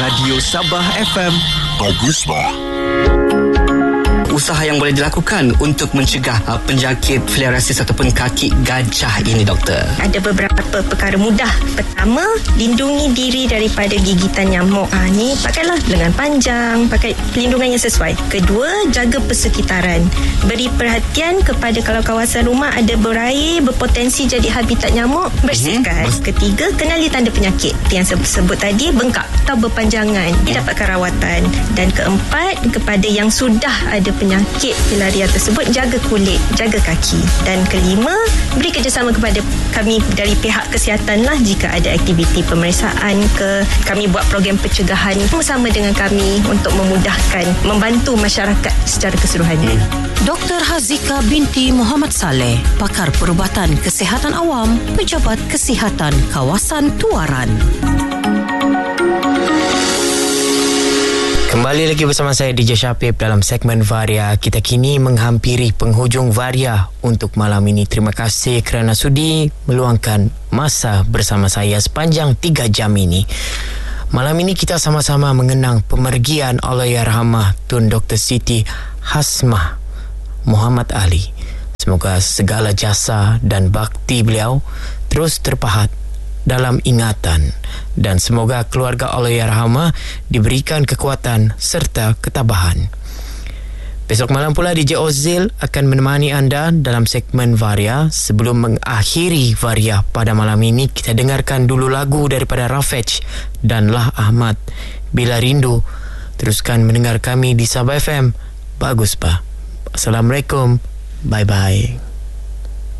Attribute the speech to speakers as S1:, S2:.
S1: Radio Sabah FM. Bagus bah. Usaha yang boleh dilakukan untuk mencegah penyakit filariasis ataupun kaki gajah ini, doktor?
S2: Ada beberapa perkara mudah. Pertama, lindungi diri daripada gigitan nyamuk. Ni pakailah lengan panjang, pakai pelindungan yang sesuai. Kedua, jaga persekitaran. Beri perhatian kepada kalau kawasan rumah ada berair, berpotensi jadi habitat nyamuk, bersihkan. Ketiga, kenali tanda penyakit. Yang saya sebut tadi, bengkak atau berpanjangan, didapatkan rawatan. Dan keempat, kepada yang sudah ada penyakit filaria tersebut, jaga kulit, jaga kaki. Dan kelima, beri kerjasama kepada kami dari pihak kesihatan lah jika ada aktiviti pemeriksaan ke, kami buat program pencegahan bersama dengan kami untuk memudahkan, membantu masyarakat secara keseluruhannya.
S3: Dr. Hazika binti Muhammad Saleh, pakar perubatan kesihatan awam, Pejabat Kesihatan Kawasan Tuaran.
S4: Kembali lagi bersama saya DJ Syafib dalam segmen Varia. Kita kini menghampiri penghujung Varia untuk malam ini. Terima kasih kerana sudi meluangkan masa bersama saya sepanjang 3 jam ini. Malam ini kita sama-sama mengenang pemergian Allahyarhamah Tun Dr. Siti Hasmah Muhammad Ali. Semoga segala jasa dan bakti beliau terus terpahat dalam ingatan, dan semoga keluarga Allahyarhamah diberikan kekuatan serta ketabahan. Besok malam pula DJ Ozil akan menemani anda dalam segmen Varia. Sebelum mengakhiri Varia pada malam ini, kita dengarkan dulu lagu daripada Rafej dan Lah Ahmad, Bila Rindu. Teruskan mendengar kami di Sabah FM. Bagus, Pak. Assalamualaikum. Bye-bye.